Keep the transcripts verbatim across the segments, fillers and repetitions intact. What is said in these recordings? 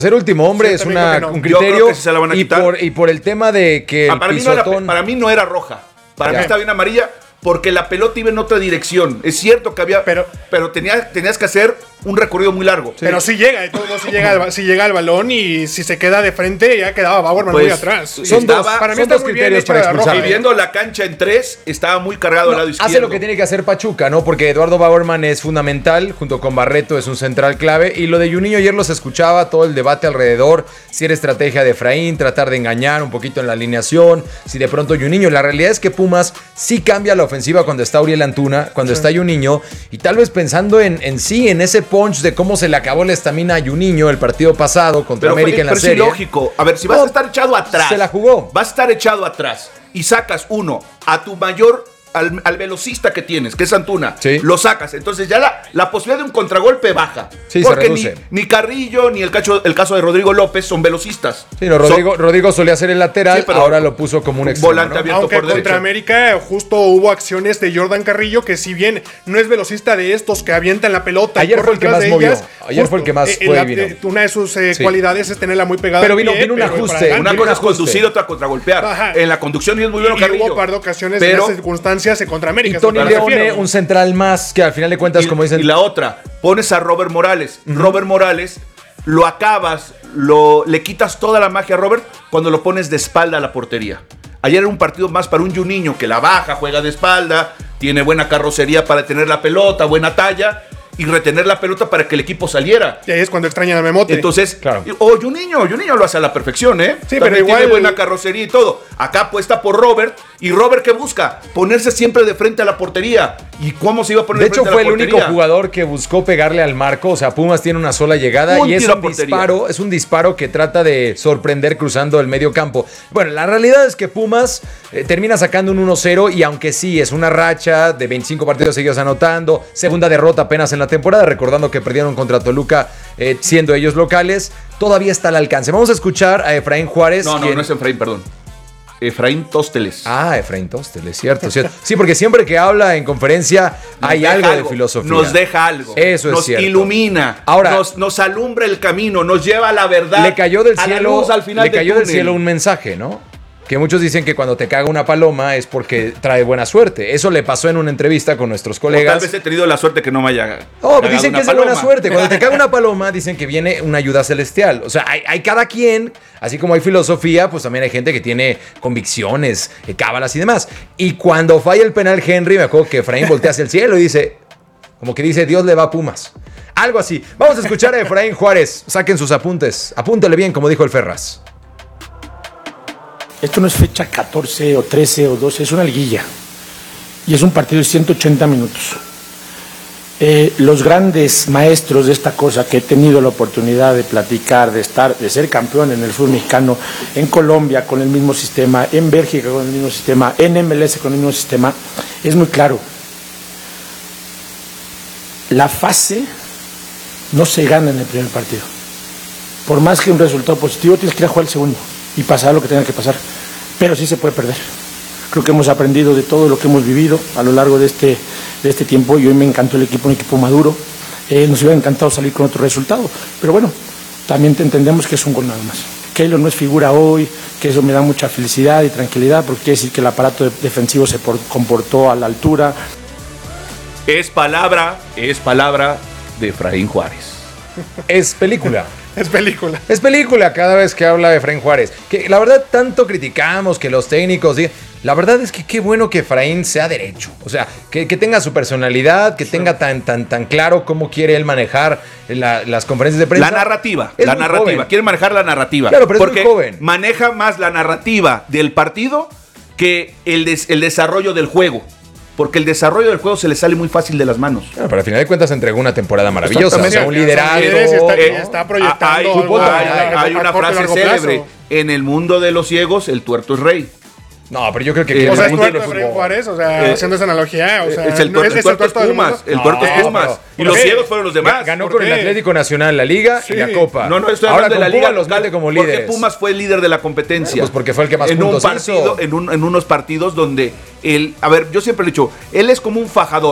Ser último hombre Sí, es también una, creo que no. un Yo criterio creo que sí se la van a y, quitar. por, y por el tema de que Ah, el para, mí no era, pisotón... para mí no era roja. Para Ya. mí estaba bien amarilla porque la pelota iba en otra dirección. Es cierto que había... Pero- Pero, tenía, tenías que hacer un recorrido muy largo. Pero sí llega, de todos modos, sí llega, al, sí llega al balón y si se queda de frente ya quedaba Bauerman Pues, muy atrás. son Y dos- para mí son está dos muy bien criterios hecha para la roja. expulsar. Y viendo la cancha en tres, estaba muy cargado No, al lado izquierdo. hace lo que tiene que hacer Pachuca, ¿no? Porque Eduardo Bauerman es fundamental, junto con Barreto es un central clave. Y lo de Juninho ayer los escuchaba, todo el debate alrededor, si era estrategia de Efraín, tratar de engañar un poquito en la alineación, si de pronto Juninho. La realidad es que Pumas sí cambia la ofensiva cuando está Uriel Antuna, cuando está Juninho, y tal vez pensando en, en sí, en ese punch de cómo se le acabó la estamina a Juninho el partido pasado contra Pero, América fue, en la pero serie. es ilógico. A ver, si vas No, a estar echado atrás. se la jugó. Vas a estar echado atrás y sacas uno a tu mayor, al, al velocista que tienes, que es Antuna. Sí. Lo sacas. Entonces ya la, la posibilidad de un contragolpe baja. Sí, se porque reduce. Ni, ni Carrillo ni el, cacho, el caso de Rodrigo López son velocistas. Sí, no, Rodrigo, Son Rodrigo solía ser el lateral, Sí, pero ahora lo puso como un extremo, volante ¿no? abierto Aunque por contra derecha. América justo hubo acciones de Jordan Carrillo que si bien no es velocista de estos que avientan la pelota. y Ayer corren fue el que tras más de movió. ellas, Ayer fue el que más eh, fue la- y vino. eh, Una de sus eh, Sí. cualidades es tenerla muy pegada. Pero al vino- pie, vino un pero ajuste, para adelante. Una Tiene cosa es un ajuste. conducir, otra contragolpear. Ajá. En la conducción y es muy bueno Y Carrillo. hubo par de ocasiones Pero- en esas circunstancias en contra América. Y es a lo Tony que me Leone, refiero. un central más, que al final de cuentas, Y, como dicen... y la otra, pones a Robert Morales. Robert Morales, lo acabas, lo, le quitas toda la magia a Robert cuando lo pones de espalda a la portería. Ayer era un partido más para un Juninho que la baja, juega de espalda, tiene buena carrocería para tener la pelota, buena talla y retener la pelota para que el equipo saliera. Y ahí es cuando extrañan a Memote. Entonces, Claro. o Juninho, Juninho lo hace a la perfección, ¿eh? Sí, También pero igual- tiene buena carrocería y todo. Acá apuesta por Robert, y Robert ¿qué busca? Ponerse siempre de frente a la portería. ¿Y cómo se iba a poner De de hecho, frente fue a la el portería? único jugador que buscó pegarle al marco. O sea, Pumas tiene una sola llegada Un y es tiro a un portería. disparo, es un disparo que trata de sorprender cruzando el medio campo. Bueno, la realidad es que Pumas eh, termina sacando un uno cero y aunque sí es una racha de veinticinco partidos seguidos anotando, segunda derrota apenas en la temporada, recordando que perdieron contra Toluca eh, siendo ellos locales, todavía está al alcance. Vamos a escuchar a Efraín Juárez. No, no, quien- no es Efraín, perdón. Efraín Tósteles. Ah, Efraín Tósteles, cierto, cierto. Sí, porque siempre que habla en conferencia Nos hay deja algo, de filosofía. Nos deja algo. Eso es nos cierto. ilumina. Ahora- nos, nos alumbra el camino, nos lleva a la verdad. Le cayó del a la cielo, luz al final le cayó del túnel. cielo un mensaje, ¿no? Que muchos dicen que cuando te caga una paloma es porque trae buena suerte. Eso le pasó en una entrevista con nuestros O colegas. tal vez he tenido la suerte que no me haya. Oh, cagado dicen una que es de buena paloma. suerte. Cuando te caga una paloma, dicen que viene una ayuda celestial. O sea, hay, hay cada quien, así como hay filosofía, pues también hay gente que tiene convicciones, eh, cábalas y demás. Y cuando falla el penal Henry, me acuerdo que Efraín voltea hacia el cielo y dice, como que dice, Dios le va a Pumas. Algo así. Vamos a escuchar a Efraín Juárez. Saquen sus apuntes. Apúntale bien, como dijo el Ferraz. Esto no es fecha catorce o trece o doce, es una liguilla. Y es un partido de ciento ochenta minutos. Eh, los grandes maestros de esta cosa que he tenido la oportunidad de platicar, de estar, de ser campeón en el fútbol mexicano, en Colombia con el mismo sistema, en Bélgica con el mismo sistema, en M L S con el mismo sistema, es muy claro. La fase no se gana en el primer partido. Por más que un resultado positivo, tienes que ir a jugar el segundo y pasar lo que tenga que pasar. Pero sí se puede perder. Creo que hemos aprendido de todo lo que hemos vivido a lo largo de este, de este tiempo y hoy me encantó el equipo, un equipo maduro. Eh, nos hubiera encantado salir con otro resultado. Pero bueno, también te entendemos que es un gol nada más. Keylor no es figura hoy, que eso me da mucha felicidad y tranquilidad porque quiere decir que el aparato de- defensivo se por- comportó a la altura. Es palabra, es palabra de Efraín Juárez. Es película. Es película. Es película cada vez que habla de Efraín Juárez. Que la verdad tanto criticamos que los técnicos... digan- La verdad es que qué bueno que Efraín sea derecho. O sea, que, que tenga su personalidad, que tenga tan, tan, tan claro cómo quiere él manejar la- las conferencias de prensa. La narrativa, Es la muy narrativa. joven. Quiere manejar la narrativa. Claro, pero es porque muy joven. maneja más la narrativa del partido que el, des- el desarrollo del juego. Porque el desarrollo del juego se le sale muy fácil de las manos. Bueno, pero al final de cuentas entregó una temporada maravillosa. O sea, un Son liderazgo. líderes y está- Eh, está proyectando hay, algo hay- a- a- hay a una corto y frase largo plazo. célebre. En el mundo de los ciegos, el tuerto es rey. No, pero yo creo que... Eh, O sea, es el tuerto mundo de del Efraín Juárez, o sea, Eh, haciendo esa analogía, o sea, es el no tuerto, el tuerto es del Pumas. mundo. El No, tuerto es pero- Pumas. Y ¿por los qué? ciegos fueron los demás. Ganó ¿Por con el qué? Atlético Nacional la Liga y la Copa. No, no, estoy Ahora hablando de la con liga Pumas los local. mete como ¿Por qué líderes. Pumas fue el líder de la competencia? Pues porque fue el que más en un puntos partido, hizo. en, un- en unos partidos donde él, a ver, yo siempre he dicho, él es como un fajador.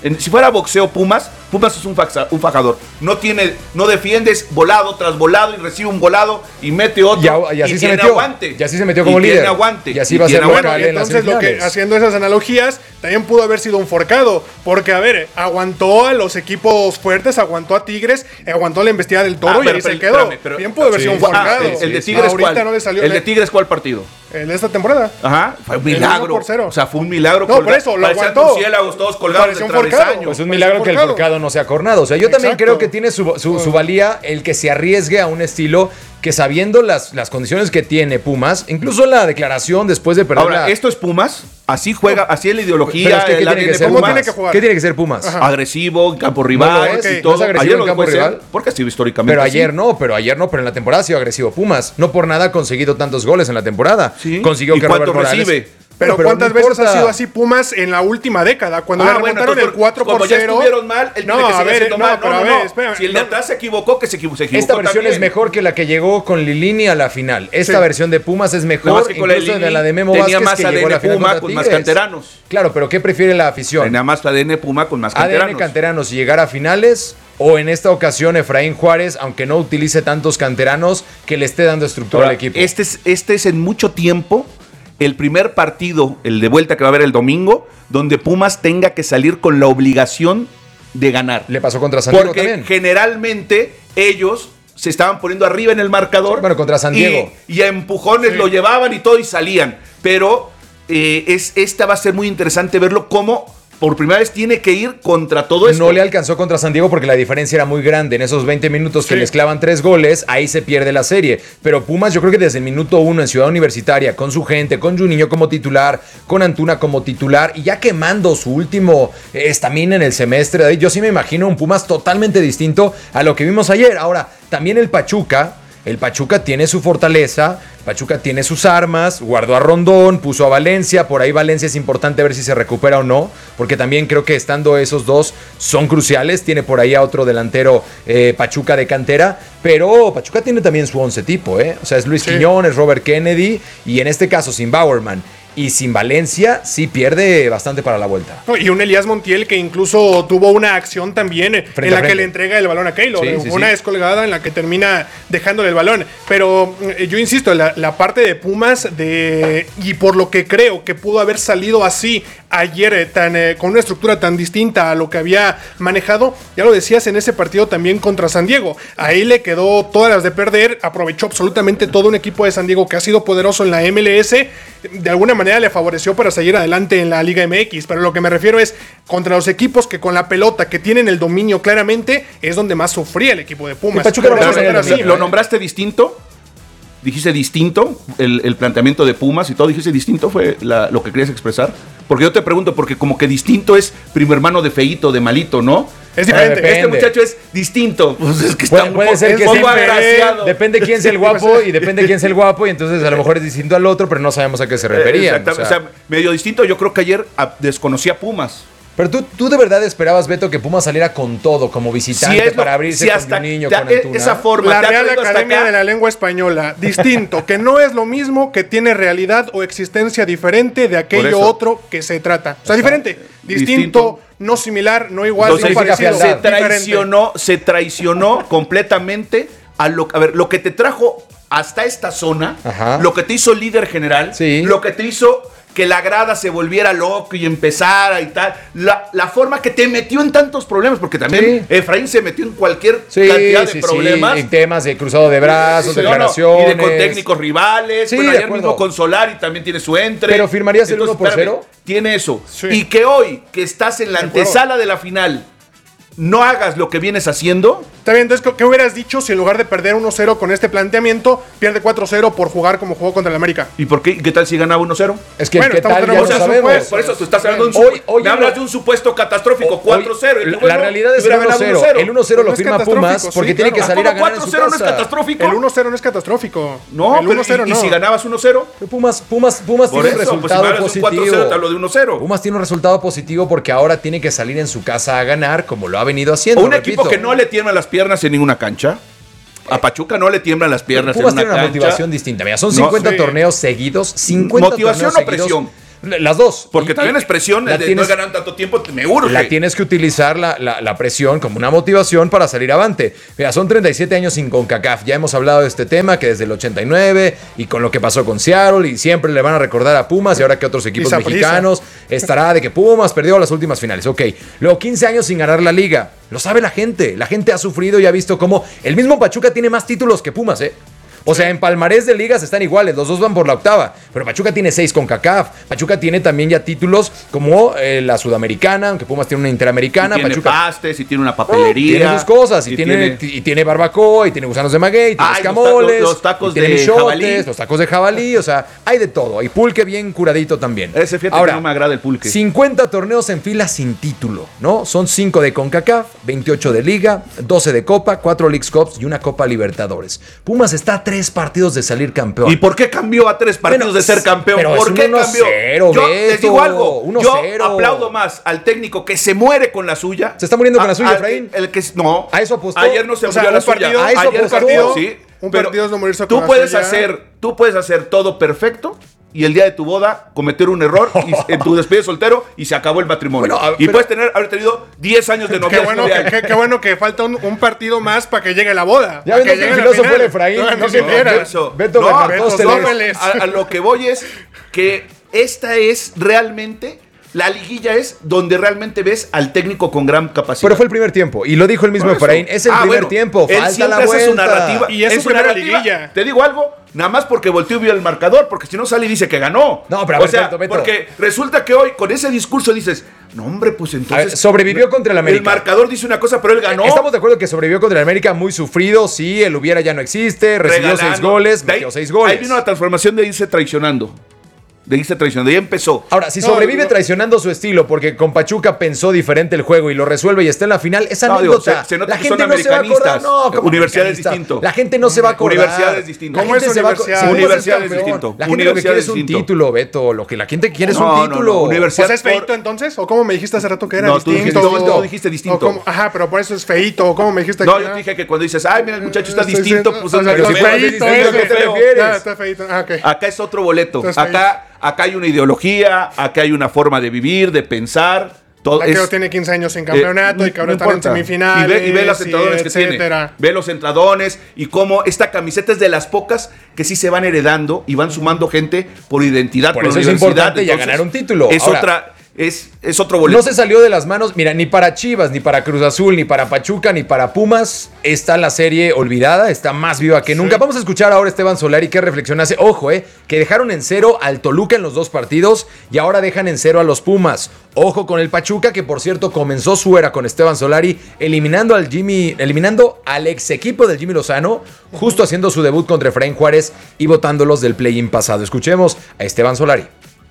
En, si fuera boxeo Pumas, Pumas es un, faxa, un fajador. No tiene, no defiendes volado tras volado y recibe un volado y mete otro. Y, a, y así y se tiene metió. aguante. Y así se metió como y líder. Tiene aguante. Y así y va a ser bueno, local en las entonces lo que, semifinales. haciendo esas analogías, también pudo haber sido un forcado. Porque, a ver, aguantó a los equipos fuertes, aguantó a Tigres, aguantó la embestida del Toro Ah, y pero, ahí pero, se quedó. espérame, pero- Bien pudo haber sí. sido un Ah, forcado. el, el de Tigres, Ahorita ¿cuál? no le salió. el de Tigres, ¿cuál partido? El de esta temporada. Ajá, fue un El milagro. uno por cero. O sea, fue un milagro. No, por eso, lo Parecían aguantó. murciélagos todos colgados Parecía de un forcado. travesaño. Pues un Pues milagro un que el forcado. forcado no sea cornado. O sea, yo también Exacto. creo que tiene su, su, su valía el que se arriesgue a un estilo que, sabiendo las, las condiciones que tiene Pumas, incluso la declaración después de perder Ahora, la- esto es Pumas, así juega, así es la ideología, Pero es que, ¿qué el tiene que A D N ser ¿Cómo Pumas. tiene que jugar? ¿Qué tiene que ser Pumas? Ajá. Agresivo, en campo No rival lo es, y no todo. es agresivo Ayer en lo campo dejó de ser, rival. porque ha sido históricamente Pero así. ayer no, pero ayer no, pero en la temporada ha sido agresivo Pumas. No por nada ha conseguido tantos goles en la temporada. Sí. Consiguió ¿Y que cuánto Robert Morales- recibe? Pero, Pero ¿cuántas no veces importa. ha sido así Pumas en la última década? Cuando Ah, le bueno, remontaron entonces, el cuatro por como ya cero. estuvieron mal, él no, tiene que a seguir ver, siendo no, mal. pero No, a no, ver, no. espérame. Si el de no. atrás se equivocó, que se equivocó. Se equivocó Esta versión también. es mejor que la que llegó con Lilini a la final. Esta Sí. versión de Pumas es Nada mejor más que con la incluso Lili de la de Memo tenía Vázquez más que llegó a A D la N final Puma contra con más Tigres. canteranos. Claro, pero ¿qué prefiere la afición? Tenía más A D N Puma con más A D N canteranos. canteranos y llegar a finales, o en esta ocasión Efraín Juárez, aunque no utilice tantos canteranos, que le esté dando estructura Ahora, al equipo. Este es, este es en mucho tiempo el primer partido, el de vuelta que va a haber el domingo, donde Pumas tenga que salir con la obligación de ganar. Le pasó contra San Diego Porque también. generalmente ellos se estaban poniendo arriba en el marcador. Bueno, contra San y- Diego. Y, a empujones Sí. lo llevaban y todo y salían. Pero eh, es, esta va a ser muy interesante verlo cómo por primera vez tiene que ir contra todo esto. No le alcanzó contra San Diego porque la diferencia era muy grande. En esos veinte minutos que Sí. les clavan tres goles, ahí se pierde la serie. Pero Pumas, yo creo que desde el minuto uno en Ciudad Universitaria, con su gente, con Juninho como titular, con Antuna como titular, y ya quemando su último eh, estamina en el semestre, David, yo sí me imagino un Pumas totalmente distinto a lo que vimos ayer. Ahora, también el Pachuca. El Pachuca tiene su fortaleza, Pachuca tiene sus armas, guardó a Rondón, puso a Valencia, por ahí Valencia es importante ver si se recupera o no, porque también creo que estando esos dos son cruciales, tiene por ahí a otro delantero eh, Pachuca de cantera, pero Pachuca tiene también su once tipo, ¿eh? O sea, es Luis Sí. Quiñones, Robert Kennedy, y en este caso sin Bauerman y sin Valencia, sí pierde bastante para la vuelta. No, y un Elías Montiel que incluso tuvo una acción también eh, Frente en a la que frente. le entrega el balón a Keylor. Sí, eh, sí, una sí. descolgada en la que termina dejándole el balón. Pero eh, yo insisto, la, la parte de Pumas, de y por lo que creo que pudo haber salido así ayer, eh, tan, eh, con una estructura tan distinta a lo que había manejado, ya lo decías en ese partido también contra San Diego. Ahí le quedó todas las de perder, aprovechó absolutamente todo un equipo de San Diego que ha sido poderoso en la M L S. De alguna manera le favoreció para seguir adelante en la Liga M X, pero lo que me refiero es contra los equipos que con la pelota, que tienen el dominio claramente, es donde más sufría el equipo de Pumas. El Pachuca no Por va a eso tener era el así. dominio, ¿Lo ¿eh? nombraste distinto? Dijiste distinto, el, el planteamiento de Pumas y todo, dijiste distinto, fue la- lo que querías expresar. Porque yo te pregunto, porque como que distinto es primo hermano de feíto, de malito, ¿no? Es diferente. Depende. Este muchacho es distinto. Pues es que Puede, está un puede poco- ser es que poco sea agraciado. depende quién sea el guapo y depende quién sea el guapo y entonces a lo mejor es distinto al otro, pero no sabemos a qué se refería. Exactamente, o sea, medio distinto. Yo creo que ayer a- desconocía a Pumas. pero tú, tú de verdad esperabas, Beto, que Pumas saliera con todo como visitante Si es lo- para abrirse si con hasta Juninho, te- con Antuna. esa forma La te ha Real traído hasta Academia acá. de la Lengua Española, distinto, que no es lo mismo, que tiene realidad o existencia diferente de Por aquello eso. otro que se trata. O sea, diferente, distinto, Distinto. no similar, no igual, Entonces, no parecido, significa se fealdad. diferente. traicionó, se traicionó completamente a lo, a ver, lo que te trajo hasta esta zona, Ajá. lo que te hizo líder general, Sí. lo que te hizo que la grada se volviera loco y empezara y tal, la, la forma que te metió en tantos problemas, porque también Sí. Efraín se metió en cualquier Sí, cantidad sí, de problemas. sí, en temas de cruzado de brazos, Sí, no, no, declaraciones. Y de con técnicos rivales. Sí, bueno, de ayer acuerdo. mismo con Solari también tiene su entre. Pero, ¿firmarías el uno por espérame, cero? Tiene eso. Sí. Y que hoy, que estás en la De acuerdo. antesala de la final, no hagas lo que vienes haciendo. Está bien, entonces, ¿qué hubieras dicho si en lugar de perder uno cero con este planteamiento, pierde cuatro cero por jugar como jugó contra el América? ¿Y por qué? ¿Qué tal si ganaba uno cero? Es que Bueno, qué estamos tal ya tenemos lo un sabemos. supuesto. Por eso tú estás hablando de un Hoy- supuesto. hoy me uno- hablas de un supuesto catastrófico, Hoy- cuatro cero. y la- luego la realidad es el hubiera uno ganado cero. El uno cero No lo es firma catastrófico, Pumas porque sí, tiene claro. que salir a ¿Cómo ganar en cuatro su cero no es casa. catastrófico? El uno cero no es catastrófico. No, el pero uno cero y, no. y si ganabas uno cero. Pero Pumas, Pumas, Pumas Por tiene un eso, pues si me resultado hablas de un cuatro positivo. cero, te hablo de uno cero. Pumas tiene un resultado positivo porque ahora tiene que salir en su casa a ganar como lo ha venido haciendo. Un equipo repito. que no le tiemblan las piernas en ninguna cancha. A Pachuca no le tiemblan las piernas Pumas en una tiene una cancha. motivación distinta. Mira, son No, cincuenta sí. torneos seguidos. cincuenta ¿Motivación torneos o presión? seguidos. Las dos. Porque Y- también es presión, la el de tienes- no ganar tanto tiempo, me urge. La tienes que utilizar la, la- la presión como una motivación para salir avante. Mira, son treinta y siete años sin CONCACAF. Ya hemos hablado de este tema que desde el ochenta y nueve y con lo que pasó con Seattle y siempre le van a recordar a Pumas y ahora que otros equipos Saprissa. mexicanos estará de que Pumas perdió las últimas finales. Ok, luego quince años sin ganar la liga. Lo sabe la gente. La gente ha sufrido y ha visto cómo el mismo Pachuca tiene más títulos que Pumas, ¿eh? O sea, en palmarés de ligas están iguales, los dos van por la octava. Pero Pachuca tiene seis con CONCACAF. Pachuca tiene también ya títulos como eh, la Sudamericana, aunque Pumas tiene una Interamericana. Y tiene Pachuca pastes, y tiene una Oh, papelería. tiene sus cosas, y, y tiene, tiene- y tiene barbacoa, y tiene gusanos de maguey, y tiene Ah, y los escamoles, tacos- los tacos y tiene de michotes, jabalí. los tacos de jabalí, o sea, hay de todo. Hay pulque bien curadito también. Ese fíjate Ahora, que no me agrada el pulque. cincuenta torneos en fila sin título, ¿no? Son cinco de CONCACAF, veintiocho de Liga, doce de Copa, cuatro Leagues Cups y una Copa Libertadores. Pumas está a tres partidos de salir campeón. ¿Y por qué cambió a tres partidos Bueno, de ser campeón? pero ¿Por es qué un uno cambió? cero, Yo Beto, les digo algo. uno Yo cero. aplaudo más al técnico que se muere con la suya. Se está muriendo con A- la suya, al- Efraín. El que no. ¿A eso apostó? Ayer no se O sea, murió a la un partido- suya. a eso Ayer apostó. partido, sí. Un pero partido es no morirse tú con la puedes suya. hacer, tú puedes hacer todo perfecto. Y el día de tu boda cometer un error y en tu despedida de soltero y se acabó el matrimonio. Bueno, a- y pero- puedes tener haber tenido diez años de Qué noviazgo bueno de que, año. qué- qué bueno que falta un, un partido más para que llegue la boda. Ya para ves que que llegue el la filósofo final. era Efraín, No, no no se se quiera. Eso. Beto No, Bernatósteles. Beto a, a lo que voy es que esta es realmente, la liguilla es donde realmente ves al técnico con gran capacidad. Pero fue el primer tiempo, y lo dijo el mismo Por eso. Efraín, es el Ah, primer bueno, tiempo, él falta siempre la hace su vuelta. narrativa. Y es En su primera narrativa, liguilla. Te digo algo, nada más porque volteó y vio el marcador, porque si no sale y dice que ganó. No, pero a o ver, sea, Beto, Beto. porque resulta que hoy con ese discurso dices, no hombre, pues A entonces... ver, sobrevivió contra el América. El marcador dice una cosa, pero él ganó. Estamos de acuerdo que sobrevivió contra el América muy sufrido, sí, el hubiera ya no existe, recibió regalando. seis goles, De ahí- metió seis goles. Ahí vino la transformación de irse traicionando. De irse traicionando, de ahí empezó. Ahora, si No, sobrevive no. traicionando su estilo, porque con Pachuca pensó diferente el juego y lo resuelve y está en la final, esa No, digo, anécdota. se- se nota la que gente son no se va a acordar. americanistas. No, ¿cómo Universidad es americanista? distinto. La gente no se va a acordar. Universidad es distinto. La ¿Cómo gente es se va a acor- universidad? si Pumas Universidad es campeón, distinto. La gente lo que Universidad quiere es es un distinto. título, Beto. Lo que la gente quiere es No, un no, no, título. universidad- O sea, ¿es feíto entonces? ¿O cómo me dijiste hace rato que era No, tú distinto? dijiste distinto, tú dijiste distinto. ¿O cómo? Ajá, pero por eso es feíto. ¿O cómo me dijiste No, que yo era? te dije que cuando dices, ay, mira, el muchacho está Estoy distinto, diciendo- pues o es sea, medio es feo. feíto, ¿a ese. qué te refieres? Ya, está feíto. Ah, ok. Acá es otro boleto. Entonces, Acá, acá hay una ideología, acá hay una forma de vivir, de pensar. Todo Vaquero es, tiene quince años sin campeonato eh, y que ahora no están en importa. semifinales. Y ve, y ve los y entradones que tiene. etcétera. Ve los entradones y cómo esta camiseta es de las pocas que sí se van heredando y van sumando gente por identidad. Por por eso es universidad. importante ya Entonces, ganar un título. Es Ahora, otra, es, es otro boleto. No se salió de las manos, mira, ni para Chivas, ni para Cruz Azul, ni para Pachuca, ni para Pumas. Está la serie olvidada, está más viva que nunca. Vamos a escuchar ahora a Esteban Solari qué reflexión hace. Ojo, eh, que dejaron en cero al Toluca en los dos partidos y ahora dejan en cero a los Pumas. Ojo con el Pachuca, que por cierto comenzó su era con Esteban Solari, eliminando al Jimmy, eliminando al ex equipo del Jimmy Lozano, justo haciendo su debut contra Efraín Juárez y votándolos del play-in pasado. Escuchemos a Esteban Solari.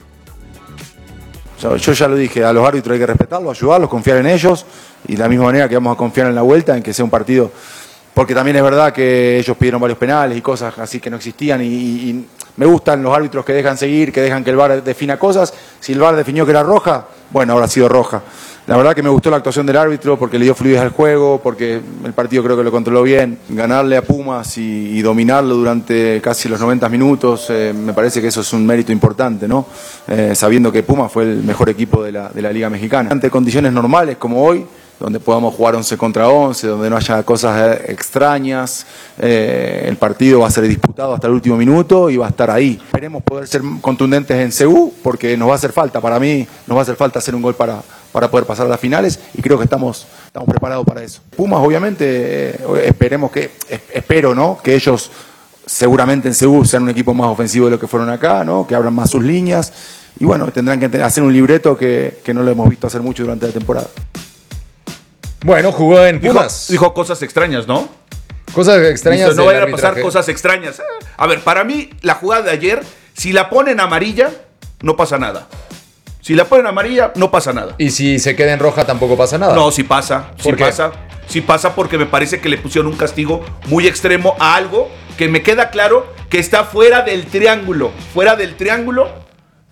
Yo, yo ya lo dije, a los árbitros hay que respetarlos, ayudarlos, confiar en ellos y de la misma manera que vamos a confiar en la vuelta, en que sea un partido, porque también es verdad que ellos pidieron varios penales y cosas así que no existían y, y- y me gustan los árbitros que dejan seguir, que dejan que el V A R defina cosas. Si el V A R definió que era roja, bueno, habrá sido roja. La verdad que me gustó la actuación del árbitro porque le dio fluidez al juego, porque el partido creo que lo controló bien. Ganarle a Pumas y, y dominarlo durante casi los noventa minutos, eh, me parece que eso es un mérito importante, ¿no? Eh, sabiendo que Pumas fue el mejor equipo de la, de la Liga Mexicana. Ante condiciones normales como hoy, donde podamos jugar once contra once, donde no haya cosas eh, extrañas, eh, el partido va a ser disputado hasta el último minuto y va a estar ahí. Esperemos poder ser contundentes en C U, porque nos va a hacer falta, para mí nos va a hacer falta hacer un gol para, para poder pasar a las finales y creo que estamos, estamos preparados para eso. Pumas obviamente, eh, esperemos que, es- espero, ¿no?, que ellos seguramente en C U sean un equipo más ofensivo de lo que fueron acá, ¿no?, que abran más sus líneas y bueno, tendrán que te- hacer un libreto que, que no lo hemos visto hacer mucho durante la temporada. Bueno, jugó en Dijo, Pumas. dijo cosas extrañas, ¿no? Cosas extrañas. Dice, no del vayan a pasar arbitraje. cosas extrañas. Eh, A ver, para mí, la jugada de ayer, si la ponen amarilla, no pasa nada. Si la ponen amarilla, no pasa nada. Y si se queda en roja tampoco pasa nada. No, sí pasa, sí ¿Por qué? pasa. Sí pasa porque me parece que le pusieron un castigo muy extremo a algo que me queda claro que está fuera del triángulo. Fuera del triángulo,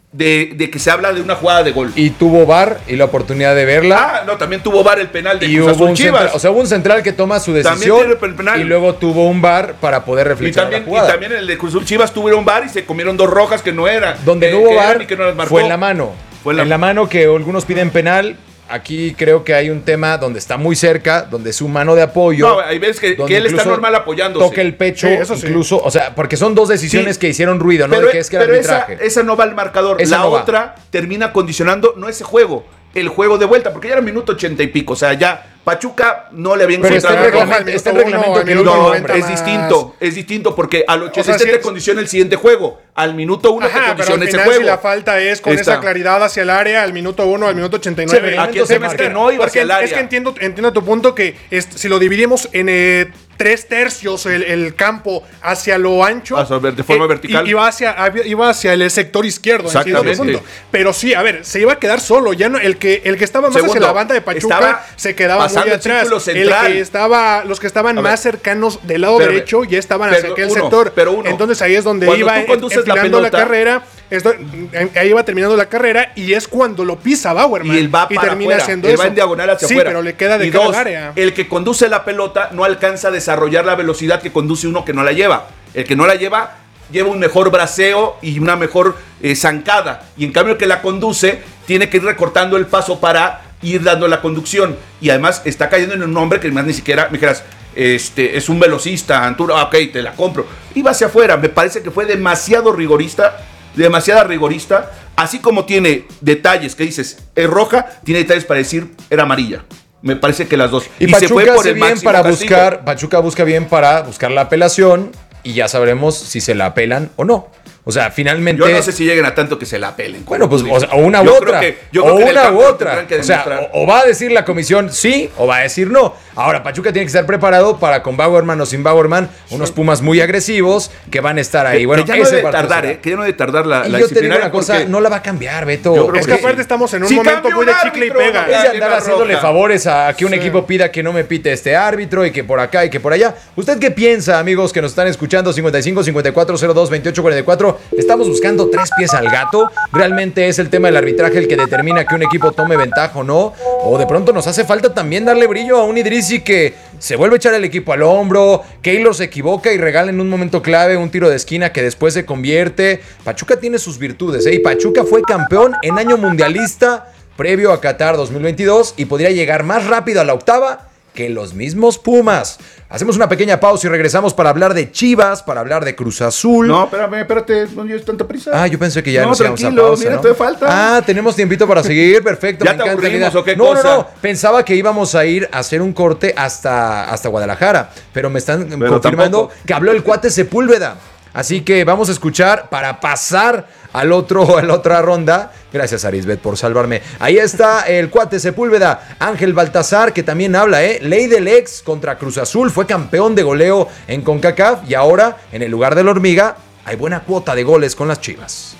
de, de que se habla de una jugada de gol. Y tuvo V A R y la oportunidad de verla. Ah, no, también tuvo V A R el penal de y Cruz hubo Azul un Chivas. central, o sea, hubo un central que toma su También decisión tiene el penal. y luego tuvo un V A R para poder Y reflexionar también, la jugada. y también el de Cruz Azul Chivas tuvieron V A R y se comieron dos rojas que no eran. Donde que, no hubo que V A eran R y que no las marcó. fue en la mano. Fue en en la- la mano que algunos piden penal. Aquí creo que hay un tema donde está muy cerca, donde es su mano de apoyo. No, ahí ves que, donde que él está incluso normal apoyándose. Toca el pecho, Sí, eso sí. incluso, o sea, porque son dos decisiones Sí. que hicieron ruido, ¿no? Pero, De que es que el pero esa, arbitraje. esa no va al marcador. Esa la no va. otra termina condicionando no ese juego, el juego de vuelta, porque ya era minuto ochenta y pico. O sea, ya Pachuca no le había Pero está encontrado. en roja reglamento, al está en minuto uno, reglamento al que minuto no, No, noventa es más. distinto, es distinto porque al ochenta y siete O sea, si te es- condiciona el siguiente juego, al minuto uno te Ajá, pero al condiciona ese final juego. si la falta es con Está. esa claridad hacia el área, al minuto uno, al minuto ochenta y Sí, nueve. pero aquí el tema es que no iba Porque hacia el área. Es que entiendo, entiendo tu punto que es- si lo dividimos en eh, tres tercios el, el campo hacia lo ancho. Hacia ver- de forma vertical. y- Iba hacia, iba hacia el sector izquierdo. entiendo tu Exactamente. punto. Pero sí, a ver, se iba a quedar solo. Ya no, el que el que estaba más Segundo, hacia la banda de Pachuca estaba se quedaba muy pasando el atrás. círculo El central. que estaba, los que estaban A ver. más cercanos del lado Pero- derecho ya estaban hacia pero aquel uno, sector. pero uno. Entonces ahí es donde Cuando iba tú conduces la enfilando la, pelota- carrera. Esto, en- ahí va terminando la carrera y es cuando lo pisa Bauerman. Y él va para termina afuera, haciendo él eso. va en diagonal hacia sí, afuera. pero le queda de y cara dos, al área. el que conduce la pelota no alcanza a desarrollar la velocidad que conduce uno que no la lleva. El que no la lleva lleva un mejor braceo y una mejor eh, zancada. Y en cambio el que la conduce tiene que ir recortando el paso para ir dando la conducción. Y además está cayendo en un hombre que más ni siquiera me dijeras, este, es un velocista, Anturo, ah, ok, te la compro. Iba hacia afuera, me parece que fue demasiado rigorista, demasiada rigorista, así como tiene detalles que dices, es roja, tiene detalles para decir, era amarilla. Me parece que las dos. Y, se Pachuca fue por hace el bien máximo para castigo. buscar, Pachuca busca bien para buscar la apelación y ya sabremos si se la apelan o no. O sea, finalmente. Yo no sé si lleguen a tanto que se la apelen. Bueno, pues como o, tú sea, o dices. una u Yo otra. creo que- yo o creo que en el una campo u lo otra. tendrán que O sea, demostrar. o, o va a decir la comisión sí o va a decir no. Ahora, Pachuca tiene que estar preparado para con Bauerman o sin Bauerman, unos Pumas muy agresivos que van a estar ahí. Que- bueno, que ya no ese debe partido tardar, será. ¿eh? Que ya no debe tardar la, Y la yo te digo disciplinaria una cosa, porque- no la va a cambiar, Beto. Yo creo Es que aparte estamos en un Si momento cambia muy un de chicle y árbitro, pega. no Es de Dale andar la haciéndole roja. favores a que un equipo pida que no me pite este árbitro y que por acá y que por allá. ¿Usted qué piensa, amigos que nos están escuchando? cincuenta y cinco, cincuenta y cuatro, cero dos, veintiocho, cuarenta y cuatro. Estamos buscando tres pies al gato. ¿Realmente es el tema del arbitraje el que determina que un equipo tome ventaja o no? ¿O de pronto nos hace falta también darle brillo a un Idrissi que se vuelve a echar el equipo al hombro? Keylor se equivoca y regala en un momento clave un tiro de esquina que después se convierte. Pachuca tiene sus virtudes, ¿eh? Y Pachuca fue campeón en año mundialista previo a Qatar dos mil veintidós y podría llegar más rápido a la octava que los mismos Pumas. Hacemos una pequeña pausa y regresamos para hablar de Chivas, para hablar de Cruz Azul. No, espérame, espérate, no lleves tanta prisa. Ah, yo pensé que ya no, nos íbamos a tranquilo, pausa, mira, ¿no? todavía falta. Ah, tenemos tiempito para seguir, perfecto. ¿Ya me te encanta, aburrimos mira. o qué no, cosa? No, no, pensaba que íbamos a ir a hacer un corte hasta, hasta Guadalajara, pero me están confirmando tampoco. que habló el cuate Sepúlveda. Así que vamos a escuchar para pasar al otro, a la otra ronda. Gracias, Arisbet, por salvarme. Ahí está el cuate Sepúlveda, Ángel Baltazar, que también habla, ¿eh? Ley del ex contra Cruz Azul, fue campeón de goleo en CONCACAF y ahora, en el lugar de la hormiga, hay buena cuota de goles con las Chivas.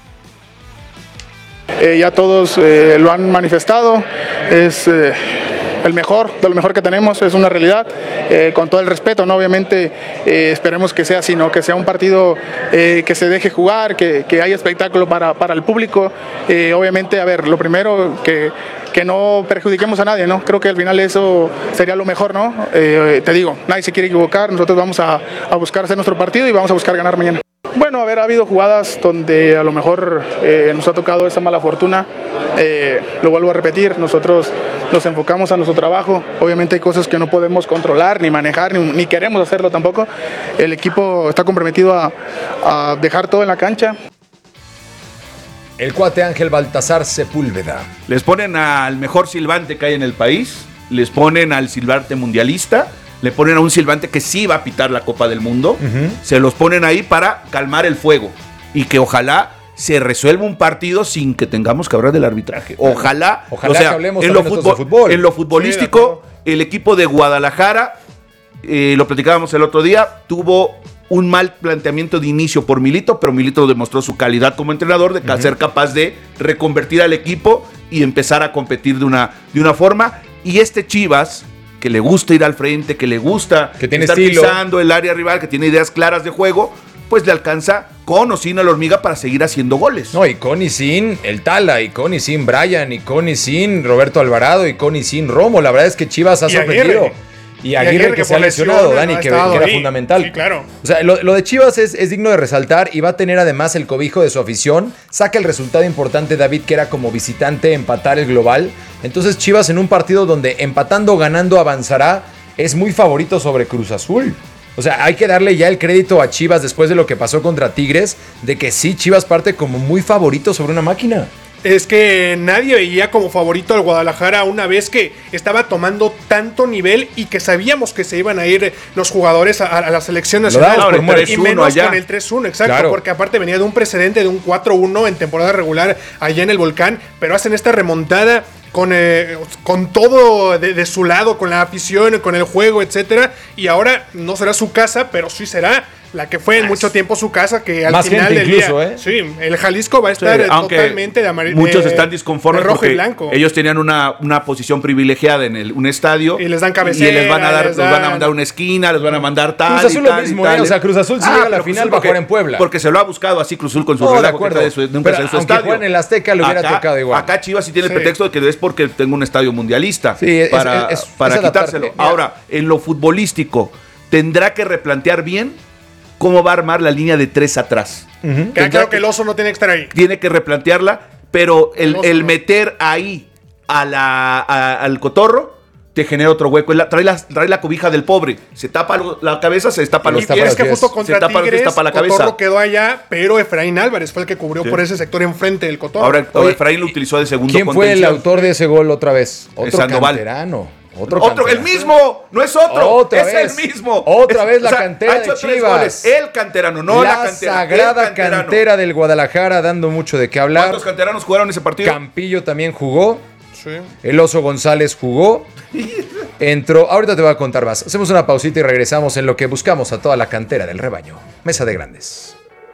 Eh, ya todos eh, lo han manifestado, es eh, el mejor, de lo mejor que tenemos, es una realidad, eh, con todo el respeto, ¿no? Obviamente eh, esperemos que sea así, ¿no? Que sea un partido eh, que se deje jugar, que, que haya espectáculo para, para el público, eh, obviamente, a ver, lo primero, que, que no perjudiquemos a nadie, ¿no? Creo que al final eso sería lo mejor, ¿no? Eh, te digo, nadie se quiere equivocar, nosotros vamos a, a buscar hacer nuestro partido y vamos a buscar ganar mañana. Bueno, a ver, ha habido jugadas donde a lo mejor eh, nos ha tocado esa mala fortuna. Eh, lo vuelvo a repetir, nosotros nos enfocamos a nuestro trabajo. Obviamente hay cosas que no podemos controlar, ni manejar, ni, ni queremos hacerlo tampoco. El equipo está comprometido a, a dejar todo en la cancha. El cuate Ángel Baltazar Sepúlveda. Les ponen al mejor silbante que hay en el país, les ponen al silbante mundialista, le ponen a un silbante que sí va a pitar la Copa del Mundo, uh-huh. Se los ponen ahí para calmar el fuego y que ojalá se resuelva un partido sin que tengamos que hablar del arbitraje. Ojalá, ojalá o sea, que hablemos en lo, también futbol, de fútbol. en lo futbolístico, sí, el equipo de Guadalajara, eh, lo platicábamos el otro día, tuvo un mal planteamiento de inicio por Milito, pero Milito demostró su calidad como entrenador de uh-huh. ser capaz de reconvertir al equipo y empezar a competir de una, de una forma. Y este Chivas, que le gusta ir al frente, que le gusta que tiene estar estilo. pisando el área rival, que tiene ideas claras de juego, pues le alcanza con o sin a la hormiga para seguir haciendo goles. No, y con y sin el Tala, y con y sin Brian, y con y sin Roberto Alvarado, y con y sin Romo. La verdad es que Chivas ha Y sorprendido. Aguirre. Y Aguirre, y Aguirre que, que se ha lesionado, lesión, Dani, no que, que era ahí. fundamental. Sí, claro. O sea, lo, lo de Chivas es, es digno de resaltar y va a tener además el cobijo de su afición. Saca el resultado importante, David, que era como visitante empatar el global. Entonces Chivas en un partido donde empatando o ganando avanzará, es muy favorito sobre Cruz Azul. O sea, hay que darle ya el crédito a Chivas después de lo que pasó contra Tigres, de que sí, Chivas parte como muy favorito sobre una máquina. Es que nadie veía como favorito al Guadalajara una vez que estaba tomando tanto nivel y que sabíamos que se iban a ir los jugadores a, a la selección nacional. Claro, y menos allá. Con el tres uno, exacto, claro. Porque aparte venía de un precedente de un cuatro uno en temporada regular allá en el Volcán, pero hacen esta remontada con, eh, con todo de, de su lado, con la afición, con el juego, etcétera. Y ahora no será su casa, pero sí será la que fue en mucho tiempo su casa, que al Más final del incluso, día, ¿eh? Sí, el Jalisco va a estar sí, totalmente de amarillo. Muchos están disconformes rojo porque y blanco. Ellos tenían una, una posición privilegiada en el, un estadio. Y les dan cabecera. Y les van a dar, les dan... van a mandar una esquina, les van a mandar tal. Cruz Azul y tal, lo mismo, y tal, ¿eh? O sea, Cruz Azul si ah, llega a la final va a jugar en Puebla. Porque se lo ha buscado así Cruz Azul con su oh, relajo, de acuerdo. De su, nunca pero su aunque estadio. en el Azteca le hubiera acá, tocado igual. Acá Chivas sí tiene sí. el pretexto de que es porque tengo un estadio mundialista. Sí, es, para, es, es, para es quitárselo. Ahora, en lo futbolístico, tendrá que replantear bien cómo va a armar la línea de tres atrás. Uh-huh. Claro que, que el oso no tiene que estar ahí. Tiene que replantearla, pero el, el, el no. meter ahí a la, a, al cotorro te genera otro hueco. La, trae, la, trae la cobija del pobre. Se tapa la cabeza, se destapa los pies. Y es que justo contra se tapa, Tigres, se tapa la Cotorro cabeza. quedó allá, pero Efraín Álvarez fue el que cubrió sí. por ese sector enfrente del Cotorro. Ahora Oye, Efraín lo utilizó de segundo ¿Quién fue el autor de ese gol otra vez? Otro canterano. Otro, otro el mismo, no es otro, otra es vez, el mismo. Otra es, vez la o sea, cantera de Chivas. El canterano, no la, la cantera. sagrada el canterano. cantera del Guadalajara dando mucho de qué hablar. ¿Cuántos canteranos jugaron ese partido? Campillo también jugó. Sí. El Oso González jugó. Entró. Ahorita te voy a contar más. Hacemos una pausita y regresamos en lo que buscamos a toda la cantera del rebaño. Mesa de Grandes.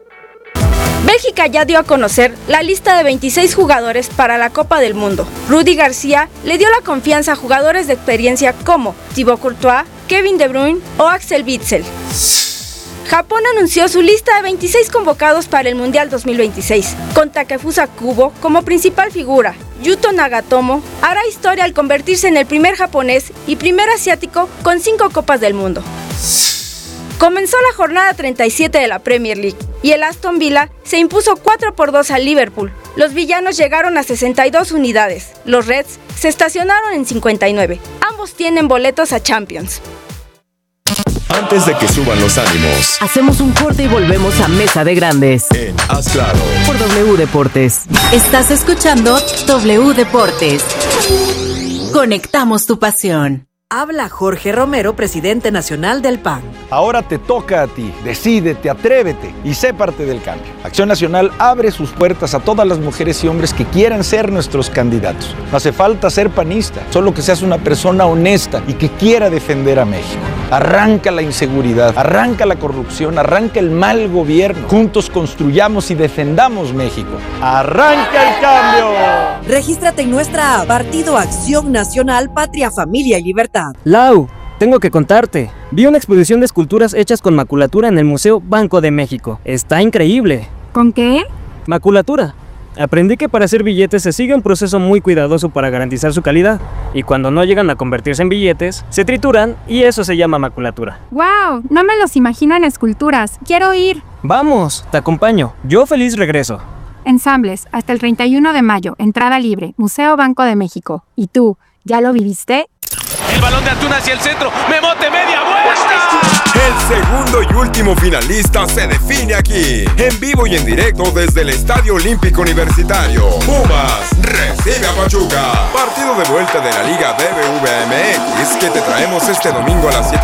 Bélgica ya dio a conocer la lista de veintiséis jugadores para la Copa del Mundo. Rudy García le dio la confianza a jugadores de experiencia como Thibaut Courtois, Kevin De Bruyne o Axel Witsel. Japón anunció su lista de veintiséis convocados para el Mundial dos mil veintiséis, con Takefusa Kubo como principal figura. Yuto Nagatomo hará historia al convertirse en el primer japonés y primer asiático con cinco Copas del Mundo. Comenzó la jornada treinta y siete de la Premier League y el Aston Villa se impuso cuatro por dos al Liverpool. Los villanos llegaron a sesenta y dos unidades. Los Reds se estacionaron en cincuenta y nueve. Ambos tienen boletos a Champions. Antes de que suban los ánimos, hacemos un corte y volvemos a Mesa de Grandes en Haz Claro por W Deportes. Estás escuchando W Deportes. Conectamos tu pasión. Habla Jorge Romero, presidente nacional del P A N. Ahora te toca a ti. Decídete, atrévete y sé parte del cambio. Acción Nacional abre sus puertas a todas las mujeres y hombres que quieran ser nuestros candidatos. No hace falta ser panista, solo que seas una persona honesta y que quiera defender a México. Arranca la inseguridad, arranca la corrupción, arranca el mal gobierno. Juntos construyamos y defendamos México. ¡Arranca el cambio! Regístrate en nuestra app Partido Acción Nacional, Patria, Familia y Libertad. Lau, tengo que contarte. Vi una exposición de esculturas hechas con maculatura en el Museo Banco de México. Está increíble. ¿Con qué? Maculatura. Aprendí que para hacer billetes se sigue un proceso muy cuidadoso para garantizar su calidad. Y cuando no llegan a convertirse en billetes, se trituran y eso se llama maculatura. ¡Wow! No me los imagino en esculturas. ¡Quiero ir! Vamos, te acompaño. Yo feliz regreso. Ensambles, hasta el treinta y uno de mayo. Entrada libre. Museo Banco de México. ¿Y tú, ya lo viviste? El balón de Antuna hacia el centro. ¡Memote media vuelta! El segundo y último finalista se define aquí. En vivo y en directo desde el Estadio Olímpico Universitario. Pumas recibe a Pachuca. Partido de vuelta de la Liga B B V A M X que te traemos este domingo a las siete